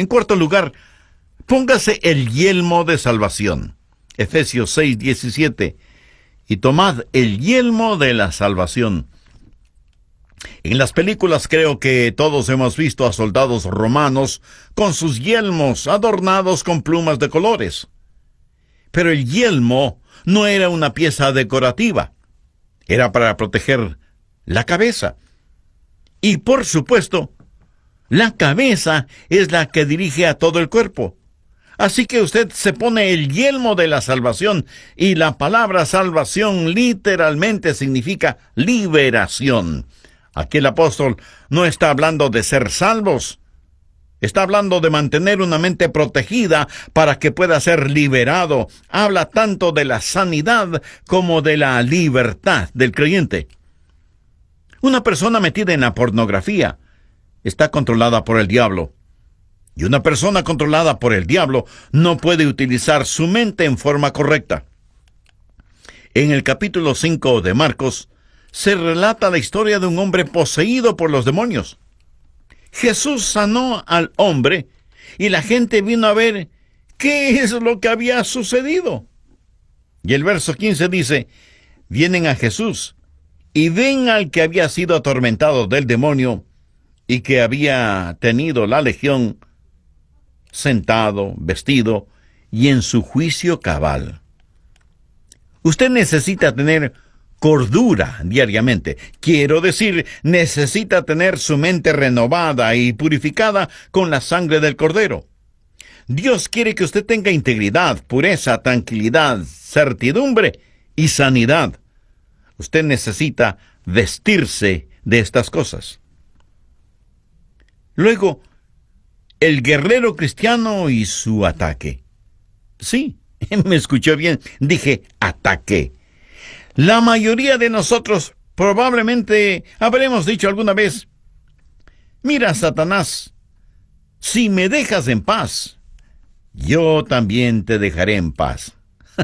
En cuarto lugar, póngase el yelmo de salvación. Efesios 6:17. Y tomad el yelmo de la salvación. En las películas creo que todos hemos visto a soldados romanos con sus yelmos adornados con plumas de colores. Pero el yelmo no era una pieza decorativa. Era para proteger la cabeza. Y por supuesto, la cabeza es la que dirige a todo el cuerpo. Así que usted se pone el yelmo de la salvación, y la palabra salvación literalmente significa liberación. Aquí el apóstol no está hablando de ser salvos. Está hablando de mantener una mente protegida para que pueda ser liberado. Habla tanto de la sanidad como de la libertad del creyente. Una persona metida en la pornografía está controlada por el diablo. Y una persona controlada por el diablo no puede utilizar su mente en forma correcta. En el capítulo 5 de Marcos, se relata la historia de un hombre poseído por los demonios. Jesús sanó al hombre y la gente vino a ver qué es lo que había sucedido. Y el verso 15 dice, vienen a Jesús y ven al que había sido atormentado del demonio y que había tenido la legión, sentado, vestido y en su juicio cabal. Usted necesita tener cordura diariamente. Quiero decir, necesita tener su mente renovada y purificada con la sangre del Cordero. Dios quiere que usted tenga integridad, pureza, tranquilidad, certidumbre y sanidad. Usted necesita vestirse de estas cosas. Luego, el guerrero cristiano y su ataque. Sí, me escuchó bien, dije ataque. La mayoría de nosotros probablemente habremos dicho alguna vez, mira, Satanás, si me dejas en paz, yo también te dejaré en paz.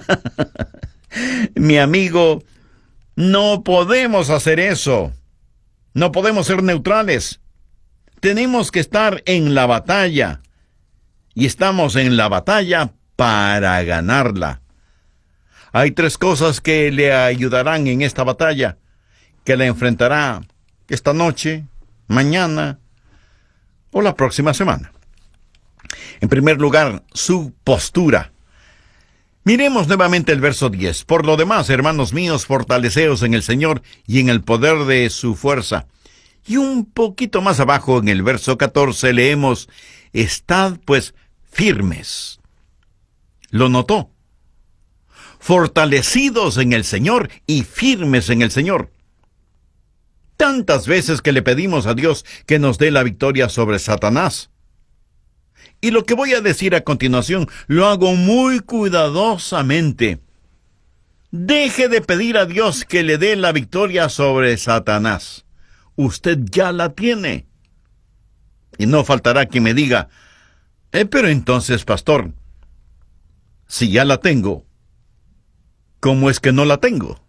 Mi amigo, no podemos hacer eso. No podemos ser neutrales. Tenemos que estar en la batalla. Y estamos en la batalla para ganarla. Hay 3 cosas que le ayudarán en esta batalla, que la enfrentará esta noche, mañana o la próxima semana. En primer lugar, su postura. Miremos nuevamente el verso 10. Por lo demás, hermanos míos, fortaleceos en el Señor y en el poder de su fuerza. Y un poquito más abajo, en el verso 14, leemos, estad pues firmes. ¿Lo notó? Fortalecidos en el Señor y firmes en el Señor. Tantas veces que le pedimos a Dios que nos dé la victoria sobre Satanás. Y lo que voy a decir a continuación lo hago muy cuidadosamente. Deje de pedir a Dios que le dé la victoria sobre Satanás. Usted ya la tiene. Y no faltará quien me diga, pero entonces, pastor, si ya la tengo, ¿cómo es que no la tengo?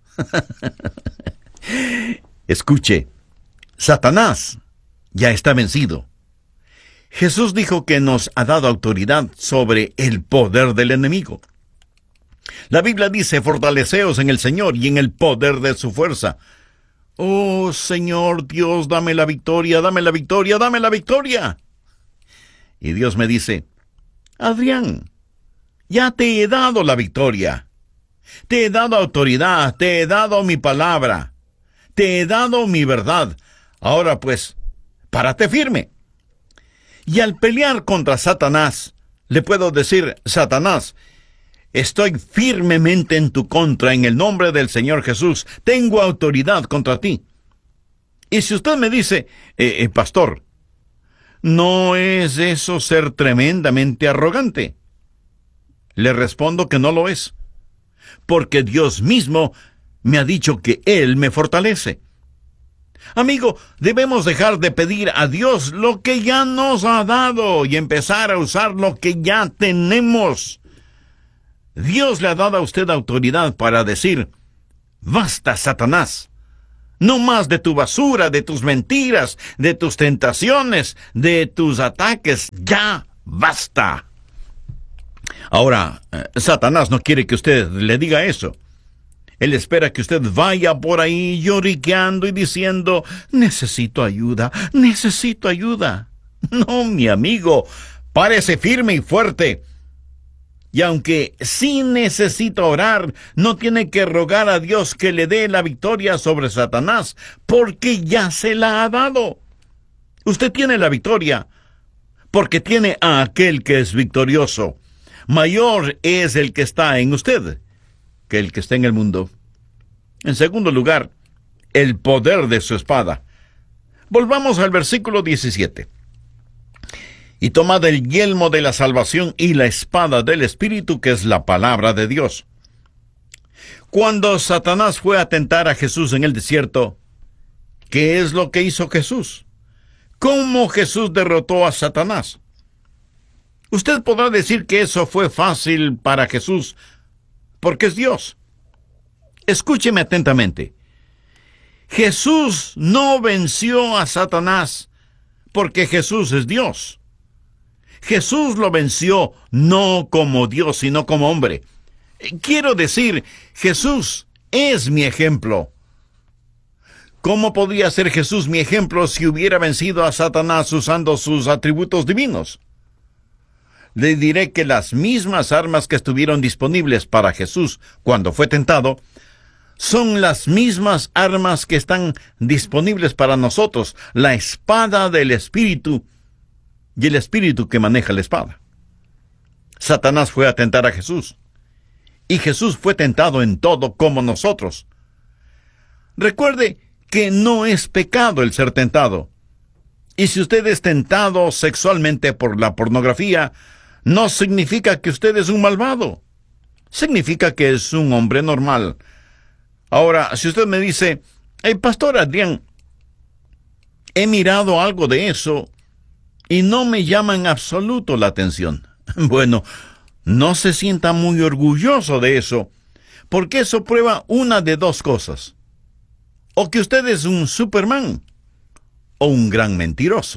Escuche, Satanás ya está vencido. Jesús dijo que nos ha dado autoridad sobre el poder del enemigo. La Biblia dice, fortaleceos en el Señor y en el poder de su fuerza. Oh, Señor Dios, dame la victoria, dame la victoria, dame la victoria. Y Dios me dice, Adrián, ya te he dado la victoria. Te he dado autoridad, te he dado mi palabra, te he dado mi verdad. Ahora pues, párate firme. Y al pelear contra Satanás, le puedo decir, Satanás, estoy firmemente en tu contra en el nombre del Señor Jesús. Tengo autoridad contra ti. Y si usted me dice, pastor, ¿no es eso ser tremendamente arrogante? Le respondo que no lo es. Porque Dios mismo me ha dicho que Él me fortalece. Amigo, debemos dejar de pedir a Dios lo que ya nos ha dado y empezar a usar lo que ya tenemos. Dios le ha dado a usted autoridad para decir, basta, Satanás. No más de tu basura, de tus mentiras, de tus tentaciones, de tus ataques. Ya basta. Ahora, Satanás no quiere que usted le diga eso. Él espera que usted vaya por ahí lloriqueando y diciendo, necesito ayuda, necesito ayuda. No, mi amigo, párese firme y fuerte. Y aunque sí necesita orar, no tiene que rogar a Dios que le dé la victoria sobre Satanás, porque ya se la ha dado. Usted tiene la victoria, porque tiene a aquel que es victorioso. Mayor es el que está en usted que el que está en el mundo. En segundo lugar, el poder de su espada. Volvamos al versículo 17. Y tomad el yelmo de la salvación y la espada del Espíritu, que es la palabra de Dios. Cuando Satanás fue a tentar a Jesús en el desierto, ¿qué es lo que hizo Jesús? ¿Cómo Jesús derrotó a Satanás? Usted podrá decir que eso fue fácil para Jesús, porque es Dios. Escúcheme atentamente. Jesús no venció a Satanás, porque Jesús es Dios. Jesús lo venció no como Dios, sino como hombre. Quiero decir, Jesús es mi ejemplo. ¿Cómo podría ser Jesús mi ejemplo si hubiera vencido a Satanás usando sus atributos divinos? Le diré que las mismas armas que estuvieron disponibles para Jesús cuando fue tentado, son las mismas armas que están disponibles para nosotros, la espada del Espíritu y el Espíritu que maneja la espada. Satanás fue a tentar a Jesús, y Jesús fue tentado en todo como nosotros. Recuerde que no es pecado el ser tentado. Y si usted es tentado sexualmente por la pornografía, no significa que usted es un malvado. Significa que es un hombre normal. Ahora, si usted me dice, Pastor Adrián, he mirado algo de eso y no me llama en absoluto la atención. Bueno, no se sienta muy orgulloso de eso, porque eso prueba una de dos cosas. O que usted es un Superman, o un gran mentiroso.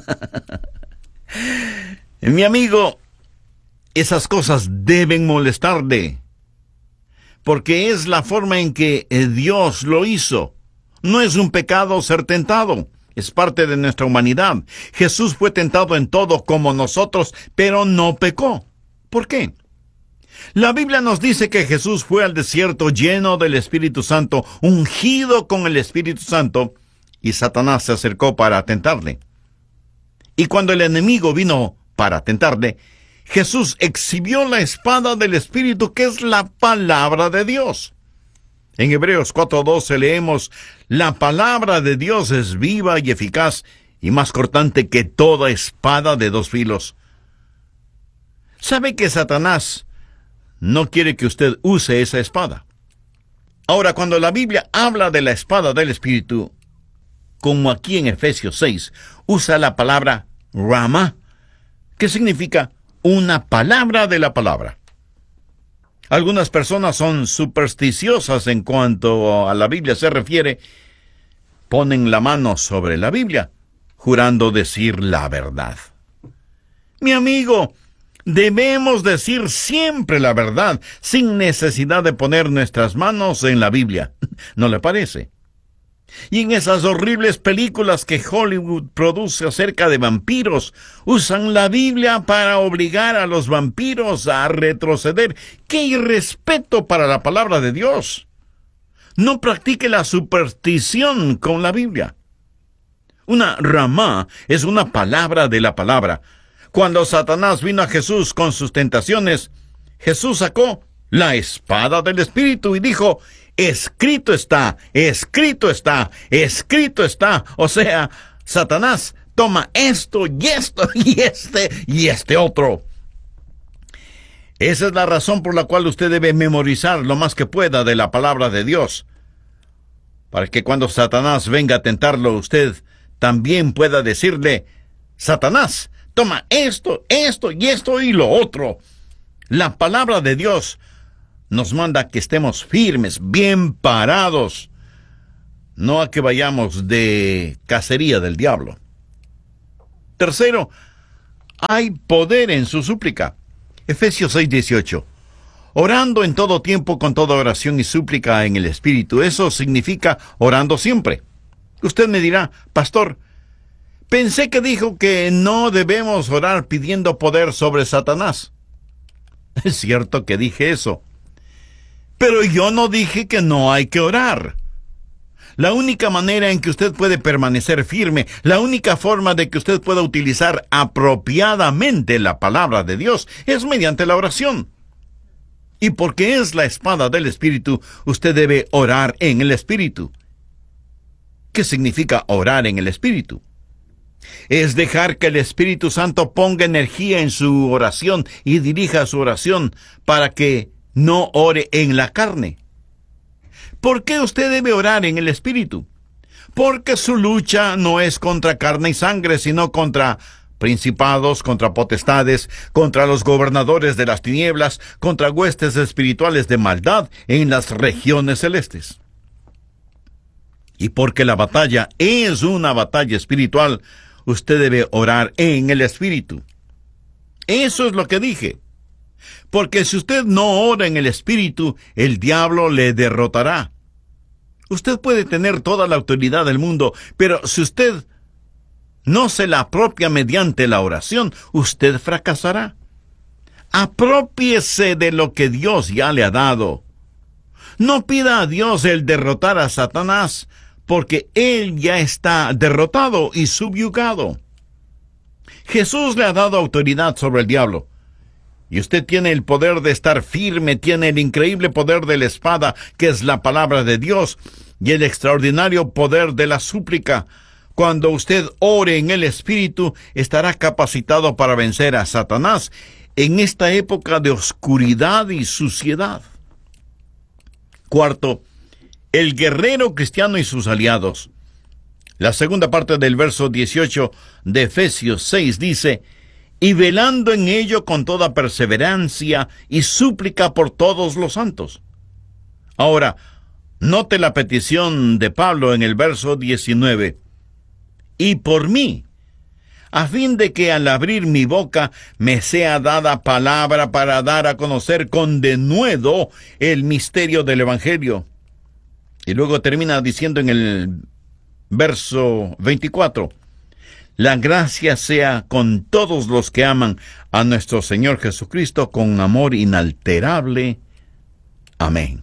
Mi amigo, esas cosas deben molestarle, porque es la forma en que Dios lo hizo. No es un pecado ser tentado, es parte de nuestra humanidad. Jesús fue tentado en todo como nosotros, pero no pecó. ¿Por qué? La Biblia nos dice que Jesús fue al desierto lleno del Espíritu Santo, ungido con el Espíritu Santo, y Satanás se acercó para tentarle. Y cuando el enemigo vino para tentarle, Jesús exhibió la espada del Espíritu, que es la palabra de Dios. En Hebreos 4:12 leemos, la palabra de Dios es viva y eficaz, y más cortante que toda espada de dos filos. ¿Sabe que Satanás no quiere que usted use esa espada? Ahora, cuando la Biblia habla de la espada del Espíritu, como aquí en Efesios 6, usa la palabra Rama, que significa una palabra de la palabra. Algunas personas son supersticiosas en cuanto a la Biblia se refiere. Ponen la mano sobre la Biblia, jurando decir la verdad. Mi amigo, debemos decir siempre la verdad, sin necesidad de poner nuestras manos en la Biblia. ¿No le parece? Y en esas horribles películas que Hollywood produce acerca de vampiros, usan la Biblia para obligar a los vampiros a retroceder. ¡Qué irrespeto para la palabra de Dios! No practique la superstición con la Biblia. Una ramá es una palabra de la palabra. Cuando Satanás vino a Jesús con sus tentaciones, Jesús sacó la espada del Espíritu y dijo, escrito está, escrito está, escrito está. O sea, Satanás toma esto y esto y este otro. Esa es la razón por la cual usted debe memorizar lo más que pueda de la palabra de Dios, para que cuando Satanás venga a tentarlo, usted también pueda decirle, Satanás, toma esto, esto y esto y lo otro. La palabra de Dios nos manda que estemos firmes, bien parados, no a que vayamos de cacería del diablo. Tercero, hay poder en su súplica. Efesios 6:18. Orando en todo tiempo con toda oración y súplica en el Espíritu. Eso significa orando siempre. Usted me dirá, pastor, pensé que dijo que no debemos orar pidiendo poder sobre Satanás. Es cierto que dije eso. Pero yo no dije que no hay que orar. La única manera en que usted puede permanecer firme, la única forma de que usted pueda utilizar apropiadamente la palabra de Dios es mediante la oración. Y porque es la espada del Espíritu, usted debe orar en el Espíritu. ¿Qué significa orar en el Espíritu? Es dejar que el Espíritu Santo ponga energía en su oración y dirija su oración para que no ore en la carne. ¿Por qué usted debe orar en el Espíritu? Porque su lucha no es contra carne y sangre, sino contra principados, contra potestades, contra los gobernadores de las tinieblas, contra huestes espirituales de maldad en las regiones celestes. Y porque la batalla es una batalla espiritual, usted debe orar en el Espíritu. Eso es lo que dije. Porque si usted no ora en el Espíritu, el diablo le derrotará. Usted puede tener toda la autoridad del mundo, pero si usted no se la apropia mediante la oración, usted fracasará. Aprópiese de lo que Dios ya le ha dado. No pida a Dios el derrotar a Satanás, porque él ya está derrotado y subyugado. Jesús le ha dado autoridad sobre el diablo. Y usted tiene el poder de estar firme, tiene el increíble poder de la espada, que es la palabra de Dios, y el extraordinario poder de la súplica. Cuando usted ore en el Espíritu, estará capacitado para vencer a Satanás en esta época de oscuridad y suciedad. Cuarto, el guerrero cristiano y sus aliados. La segunda parte del verso 18 de Efesios 6 dice: y velando en ello con toda perseverancia y súplica por todos los santos. Ahora, note la petición de Pablo en el verso 19. Y por mí, a fin de que al abrir mi boca me sea dada palabra para dar a conocer con denuedo el misterio del Evangelio. Y luego termina diciendo en el verso 24, la gracia sea con todos los que aman a nuestro Señor Jesucristo con amor inalterable. Amén.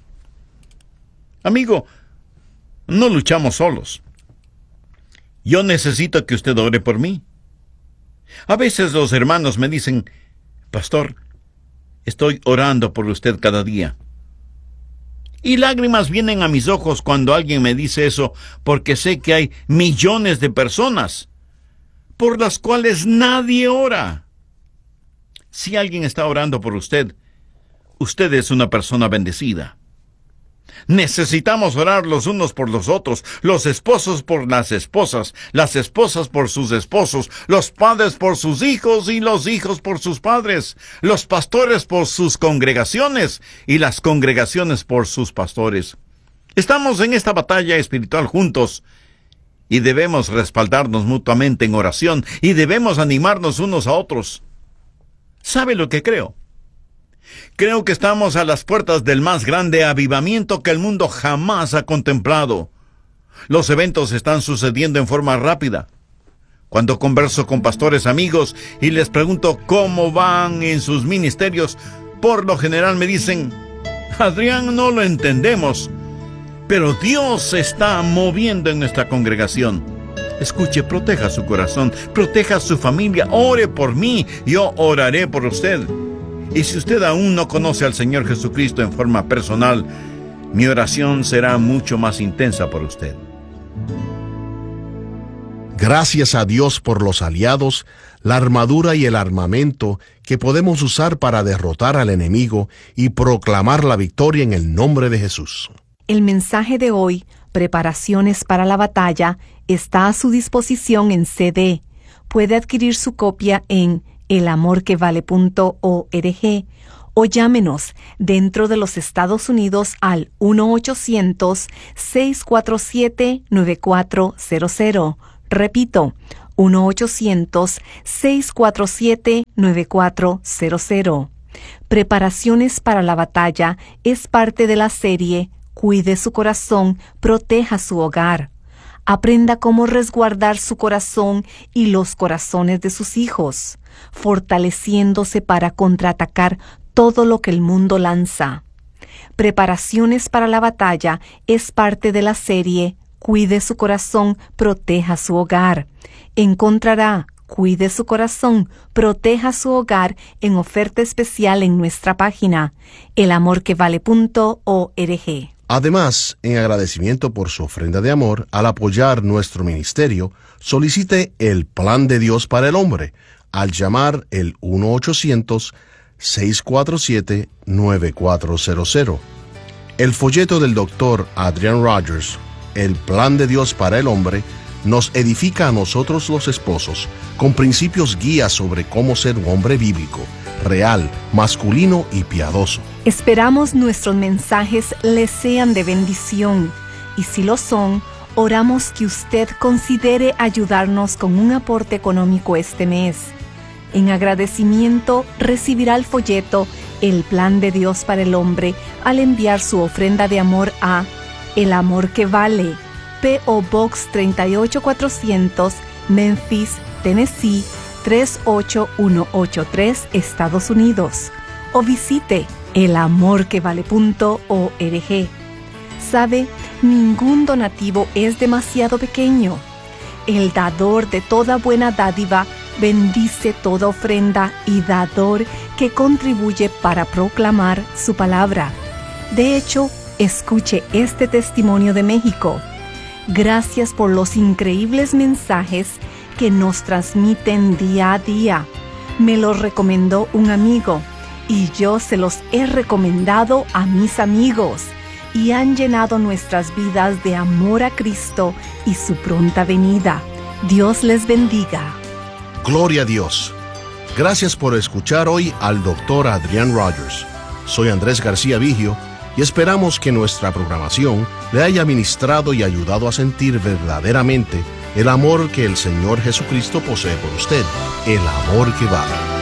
Amigo, no luchamos solos. Yo necesito que usted ore por mí. A veces los hermanos me dicen, pastor, estoy orando por usted cada día. Y lágrimas vienen a mis ojos cuando alguien me dice eso, porque sé que hay millones de personas por las cuales nadie ora. Si alguien está orando por usted, usted es una persona bendecida. Necesitamos orar los unos por los otros, los esposos por las esposas por sus esposos, los padres por sus hijos y los hijos por sus padres, los pastores por sus congregaciones y las congregaciones por sus pastores. Estamos en esta batalla espiritual juntos y debemos respaldarnos mutuamente en oración y debemos animarnos unos a otros. ¿Sabe lo que creo? Creo que estamos a las puertas del más grande avivamiento que el mundo jamás ha contemplado. Los eventos están sucediendo en forma rápida. Cuando converso con pastores amigos y les pregunto cómo van en sus ministerios, por lo general me dicen, Adrián, no lo entendemos, pero Dios se está moviendo en nuestra congregación. Escuche, proteja su corazón, proteja su familia, ore por mí, yo oraré por usted. Y si usted aún no conoce al Señor Jesucristo en forma personal, mi oración será mucho más intensa por usted. Gracias a Dios por los aliados, la armadura y el armamento que podemos usar para derrotar al enemigo y proclamar la victoria en el nombre de Jesús. El mensaje de hoy, Preparaciones para la Batalla, está a su disposición en CD. Puede adquirir su copia en elamorquevale.org o llámenos dentro de los Estados Unidos al 1-800-647-9400. Repito, 1-800-647-9400. Preparaciones para la batalla es parte de la serie Cuide su corazón, proteja su hogar. Aprenda cómo resguardar su corazón y los corazones de sus hijos, fortaleciéndose para contraatacar todo lo que el mundo lanza. Preparaciones para la batalla es parte de la serie Cuide su corazón, proteja su hogar. Encontrará Cuide su corazón, proteja su hogar en oferta especial en nuestra página, elamorquevale.org. Además, en agradecimiento por su ofrenda de amor, al apoyar nuestro ministerio, solicite el Plan de Dios para el Hombre al llamar el 1-800-647-9400. El folleto del Dr. Adrian Rogers, El Plan de Dios para el Hombre, nos edifica a nosotros los esposos con principios guías sobre cómo ser un hombre bíblico, real, masculino y piadoso. Esperamos nuestros mensajes les sean de bendición, y si lo son, oramos que usted considere ayudarnos con un aporte económico este mes. En agradecimiento recibirá el folleto El Plan de Dios para el Hombre al enviar su ofrenda de amor a El Amor que Vale, P.O. Box 38400, Memphis, Tennessee 38183, Estados Unidos. O visite elamorquevale.org. ¿Sabe? Ningún donativo es demasiado pequeño. El dador de toda buena dádiva bendice toda ofrenda y dador que contribuye para proclamar su palabra. De hecho, escuche este testimonio de México. Gracias por los increíbles mensajes que nos transmiten día a día. Me los recomendó un amigo y yo se los he recomendado a mis amigos y han llenado nuestras vidas de amor a Cristo y su pronta venida. Dios les bendiga. Gloria a Dios. Gracias por escuchar hoy al Dr. Adrian Rogers. Soy Andrés García Vigio y esperamos que nuestra programación le haya ministrado y ayudado a sentir verdaderamente el amor que el Señor Jesucristo posee por usted, el amor que vale.